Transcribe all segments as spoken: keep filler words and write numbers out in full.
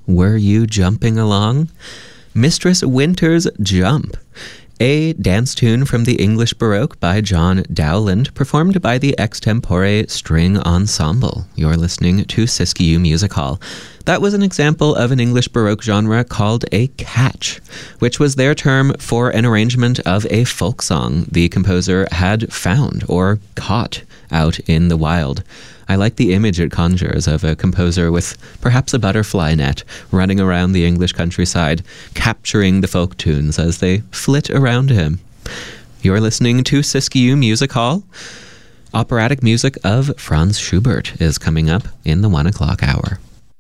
Were You Jumping Along? Mistress Winter's Jump, a dance tune from the English Baroque by John Dowland, performed by the Extempore String Ensemble. You're listening to Siskiyou Music Hall. That was an example of an English Baroque genre called a catch, which was their term for an arrangement of a folk song the composer had found or caught out in the wild. I like the image it conjures of a composer with perhaps a butterfly net running around the English countryside, capturing the folk tunes as they flit around him. You're listening to Siskiyou Music Hall. Operatic music of Franz Schubert is coming up in the one o'clock hour.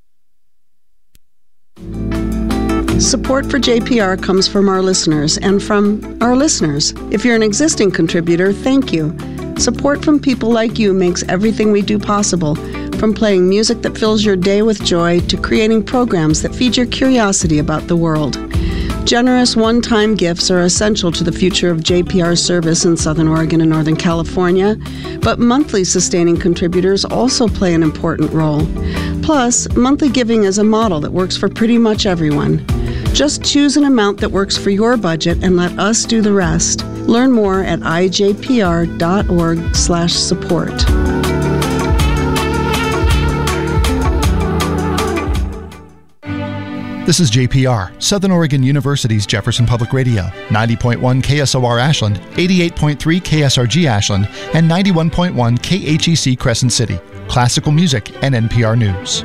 Support for J P R comes from our listeners and from our listeners. If you're an existing contributor, thank you. Support from people like you makes everything we do possible, from playing music that fills your day with joy to creating programs that feed your curiosity about the world. Generous one-time gifts are essential to the future of J P R service in Southern Oregon and Northern California, but monthly sustaining contributors also play an important role. Plus, monthly giving is a model that works for pretty much everyone. Just choose an amount that works for your budget and let us do the rest. Learn more at i j p r dot org slash support. This is J P R, Southern Oregon University's Jefferson Public Radio, ninety point one K S O R Ashland, eighty-eight point three K S R G Ashland, and ninety-one point one K H E C Crescent City. Classical music and N P R News.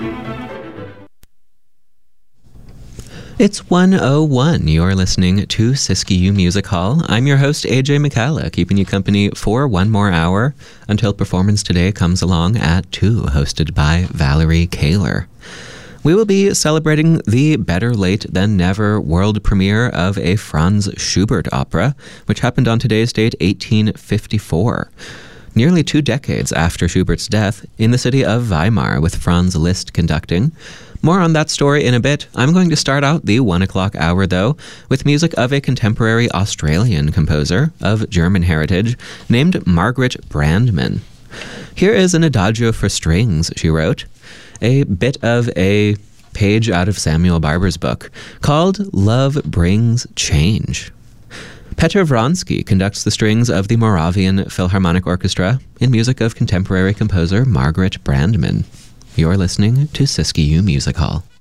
It's one oh one. You're listening to Siskiyou Music Hall. I'm your host, A J McCalla, keeping you company for one more hour until Performance Today comes along at two, hosted by Valerie Kaler. We will be celebrating the Better Late Than Never world premiere of a Franz Schubert opera, which happened on today's date, eighteen fifty-four. Nearly two decades after Schubert's death, in the city of Weimar, with Franz Liszt conducting. More on that story in a bit. I'm going to start out the one o'clock hour, though, with music of a contemporary Australian composer of German heritage named Margaret Brandman. Here is an adagio for strings she wrote, a bit of a page out of Samuel Barber's book, called Love Brings Change. Petr Vronsky conducts the strings of the Moravian Philharmonic Orchestra in music of contemporary composer Margaret Brandman. You're listening to Siskiyou Music Hall.